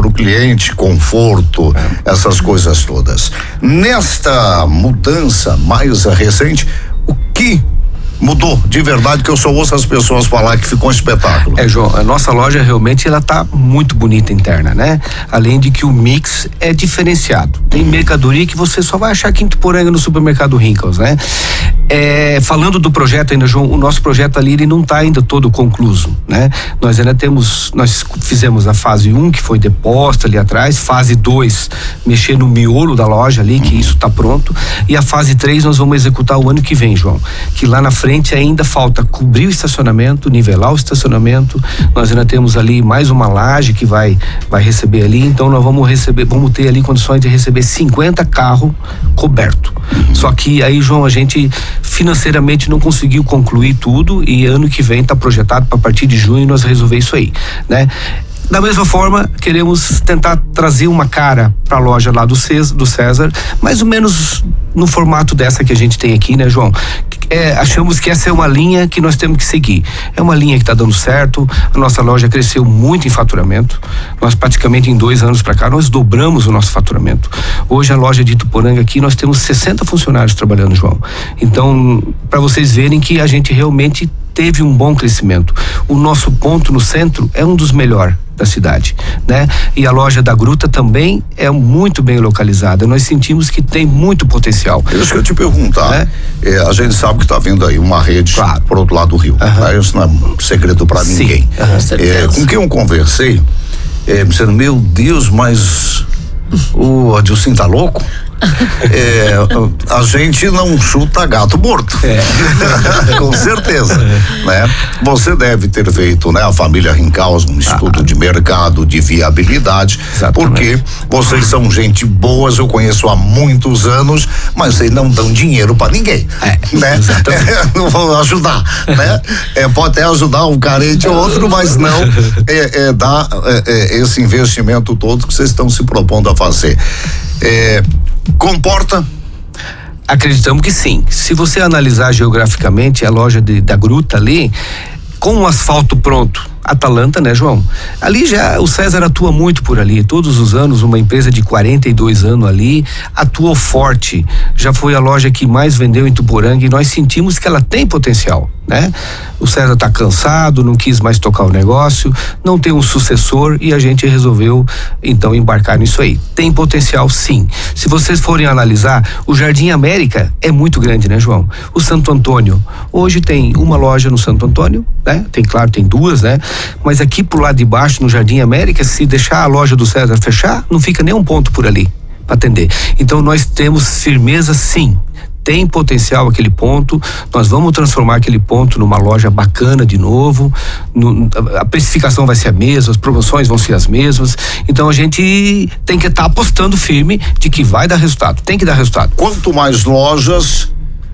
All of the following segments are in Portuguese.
para o cliente, conforto, essas coisas todas. Nesta mudança mais recente, o que mudou de verdade, que eu só ouço as pessoas falar que ficou um espetáculo? João, a nossa loja realmente ela tá muito bonita interna, né? Além de que o mix é diferenciado. Tem mercadoria que você só vai achar aqui em Ituporanga no supermercado Rinkels, né? Falando do projeto ainda, João, o nosso projeto ali ele não está ainda todo concluso, né? Nós fizemos a fase 1, que foi deposta ali atrás, fase 2, mexer no miolo da loja ali, que isso está pronto, e a fase 3 nós vamos executar o ano que vem, João, que lá na frente ainda falta cobrir o estacionamento, nivelar o estacionamento. Nós ainda temos ali mais uma laje que vai receber ali, então nós vamos ter ali condições de receber 50 carros coberto. Só que aí, João, a gente financeiramente não conseguiu concluir tudo e ano que vem está projetado para a partir de junho nós resolver isso aí, né? Da mesma forma, queremos tentar trazer uma cara para a loja lá do César, mais ou menos no formato dessa que a gente tem aqui, né, João? Achamos que essa é uma linha que nós temos que seguir. É uma linha que está dando certo. A nossa loja cresceu muito em faturamento. Nós praticamente em 2 anos para cá, nós dobramos o nosso faturamento. Hoje a loja de Ituporanga aqui, nós temos 60 funcionários trabalhando, João. Então, para vocês verem que a gente realmente teve um bom crescimento. O nosso ponto no centro é um dos melhores da cidade, né? E a loja da Gruta também é muito bem localizada. Nós sentimos que tem muito potencial. Isso que eu te perguntar, né? A gente sabe que está vindo aí uma rede, claro, por outro lado do rio. Né? Isso não é segredo para ninguém. Com quem eu conversei, dizendo, meu Deus, mas o Adilson tá louco? A gente não chuta gato morto. Com certeza. Né? Você deve ter feito, né, a família Rinkels, um estudo de mercado, de viabilidade. Exatamente. Porque vocês são gente boas, eu conheço há muitos anos, mas vocês não dão dinheiro para ninguém. Né? Não vão ajudar. Né? Pode até ajudar um carente ou outro, mas não dar esse investimento todo que vocês estão se propondo a fazer. Comporta? Acreditamos que sim. Se você analisar geograficamente a loja da Gruta ali, com o asfalto pronto, Atalanta, né, João? Ali já o César atua muito por ali, todos os anos, uma empresa de 42 anos ali, atuou forte, já foi a loja que mais vendeu em Ituporanga e nós sentimos que ela tem potencial, né? O César tá cansado, não quis mais tocar o negócio, não tem um sucessor e a gente resolveu então embarcar nisso aí. Tem potencial sim. Se vocês forem analisar, o Jardim América é muito grande, né, João? O Santo Antônio, hoje tem uma loja no Santo Antônio, né? Tem 2, né? Mas aqui pro lado de baixo, no Jardim América, se deixar a loja do César fechar, não fica nem um ponto por ali para atender. Então nós temos firmeza sim. Tem potencial aquele ponto, nós vamos transformar aquele ponto numa loja bacana de novo, a precificação vai ser a mesma, as promoções vão ser as mesmas, então a gente tem que estar apostando firme de que vai dar resultado, tem que dar resultado. Quanto mais lojas,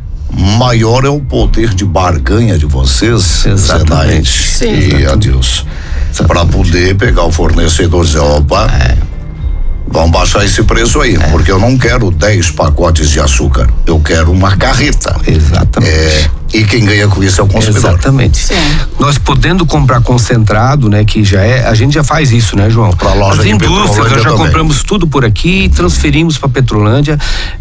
maior é o poder de barganha de vocês, exatamente, e Adilson, para poder pegar o fornecedor e dizer, opa, vamos baixar esse preço aí, porque eu não quero 10 pacotes de açúcar, eu quero uma carreta. Exatamente. E quem ganha com isso é o consumidor. Exatamente. Sim. Nós podendo comprar concentrado, né, que já a gente já faz isso, né, João? Pra loja de indústrias, nós já compramos tudo por aqui e transferimos para Petrolândia.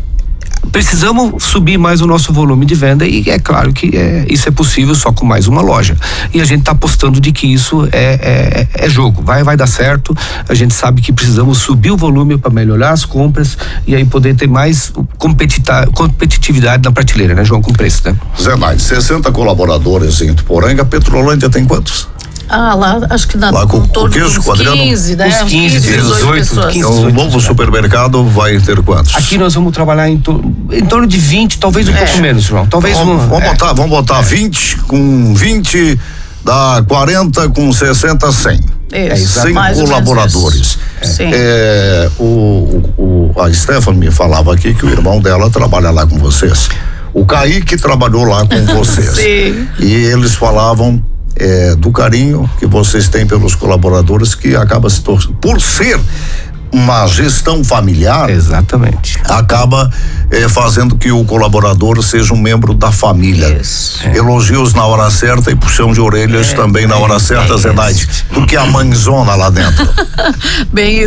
Precisamos subir mais o nosso volume de venda e é claro que isso é possível só com mais uma loja. E a gente está apostando de que isso é jogo, vai dar certo. A gente sabe que precisamos subir o volume para melhorar as compras e aí poder ter mais competitividade na prateleira, né, João, com preço, né? Zé Nais, 60 colaboradores em Ituporanga, Petrolândia tem quantos? Lá, acho que dá com torno de uns 15, né? Uns 15, 18 pessoas. O novo supermercado vai ter quantos? Aqui nós vamos trabalhar em torno de 20, talvez um pouco menos, João. Talvez vamos botar 20, com 20 dá 40, com 60, 100. 100 colaboradores. A Stephanie me falava aqui que o irmão dela trabalha lá com vocês. O Kaique trabalhou lá com vocês. Sim. E eles falavam do carinho que vocês têm pelos colaboradores, que acaba se tornando, por ser uma gestão familiar, exatamente, acaba fazendo que o colaborador seja um membro da família. Isso. Elogios na hora certa e puxão de orelhas também na hora certa, Zenaide, do que a mãezona lá dentro. Bem